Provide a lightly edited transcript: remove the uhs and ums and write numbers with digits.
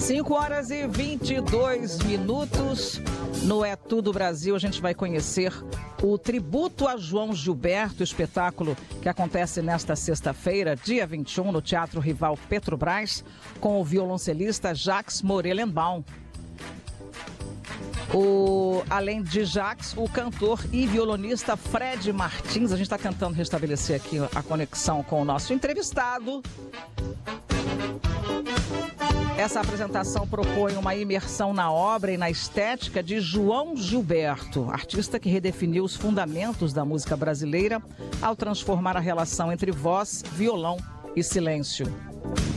5h22. No É Tudo Brasil, a gente vai conhecer o Tributo a João Gilberto, espetáculo que acontece nesta sexta-feira, dia 21, no Teatro Rival Petrobras, com o violoncelista Jacques Morelenbaum. Além de Jacques, o cantor e violonista Fred Martins. A gente está tentando restabelecer aqui a conexão com o nosso entrevistado. Essa apresentação propõe uma imersão na obra e na estética de João Gilberto, artista que redefiniu os fundamentos da música brasileira ao transformar a relação entre voz, violão e silêncio.